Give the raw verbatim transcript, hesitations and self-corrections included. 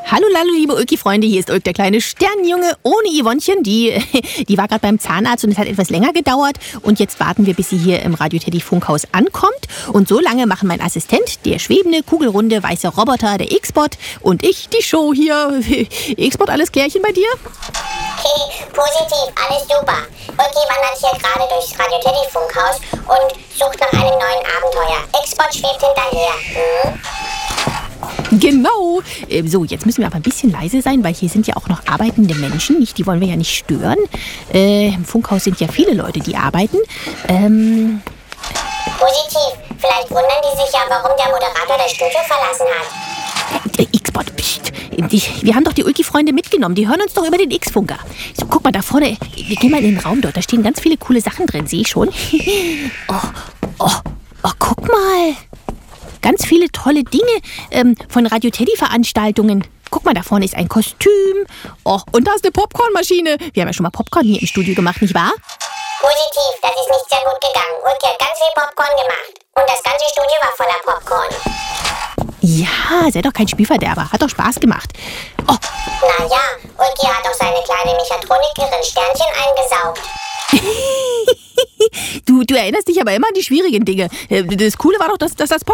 Hallo, hallo, liebe Ulki-Freunde, hier ist Ulk, der kleine Sternenjunge ohne Yvonnchen. Die, die war gerade beim Zahnarzt und es hat etwas länger gedauert. Und jetzt warten wir, bis sie hier im Radio Teddy Funkhaus ankommt. Und so lange machen mein Assistent, der schwebende, kugelrunde, weiße Roboter, der X-Bot, und ich die Show hier. X-Bot, alles klärchen bei dir? Hey, positiv, alles super. Ulki wandert hier gerade durchs Radio Teddy Funkhaus und sucht nach einem neuen Abenteuer. X-Bot schwebt hinterher. Hm? Genau. Äh, So, jetzt müssen wir aber ein bisschen leise sein, weil hier sind ja auch noch arbeitende Menschen. Nicht, die wollen wir ja nicht stören. Äh, Im Funkhaus sind ja viele Leute, die arbeiten. Ähm, Positiv. Vielleicht wundern die sich ja, warum der Moderator das Studio verlassen hat. äh, X-Bot, pst. Die, wir haben doch die Ulki-Freunde mitgenommen. Die hören uns doch über den X-Funker. So, guck mal da vorne. Wir gehen mal in den Raum dort. Da stehen ganz viele coole Sachen drin. Sehe ich schon. Oh, oh, oh, guck mal. Ganz viele tolle Dinge ähm, von Radio Teddy-Veranstaltungen. Guck mal, da vorne ist ein Kostüm. Oh, und da ist eine Popcornmaschine. Wir haben ja schon mal Popcorn hier im Studio gemacht, nicht wahr? Positiv, das ist nicht sehr gut gegangen. Ulki hat ganz viel Popcorn gemacht. Und das ganze Studio war voller Popcorn. Ja, sei doch kein Spielverderber. Hat doch Spaß gemacht. Oh, Naja, Ulki hat auch seine kleine Mechatronikerin Sternchen eingesaugt. du, du erinnerst dich aber immer an die schwierigen Dinge. Äh, Das Coole war doch, dass, dass das